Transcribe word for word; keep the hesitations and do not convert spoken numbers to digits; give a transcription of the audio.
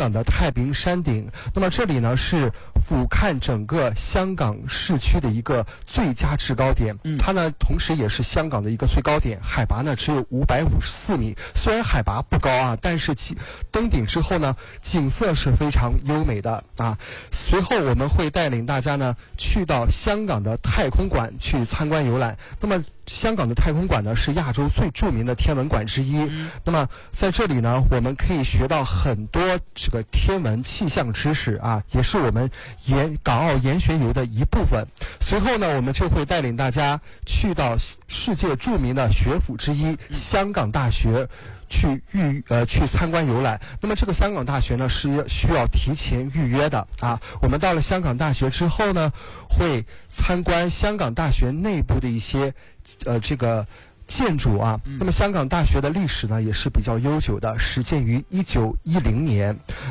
港的太平山顶。那么这里呢是俯瞰整个香港市区的一个最佳制高点， 嗯、 它呢同时也是香港的一个最高点，海拔呢只有五百五十四米。虽然海拔不高啊，但是登顶之后呢，景色是非常优美的啊。随后我们会带领大家呢去到香港的太空馆去参观游览。那么香港的太空馆呢是亚洲最著名的天文馆之一。 嗯、 那么在这里呢，我们可以学到很多这个天文气象知识啊，也是我们研港澳研学游的一部分。随后呢，我们就会带领大家去到世界著名的学府之一香港大学。去预呃去参观游览。那么这个香港大学呢是需要提前预约的啊。我们到了香港大学之后呢，会参观香港大学内部的一些呃这个建筑啊。那么香港大学的历史呢也是比较悠久的，始建于一九一零年。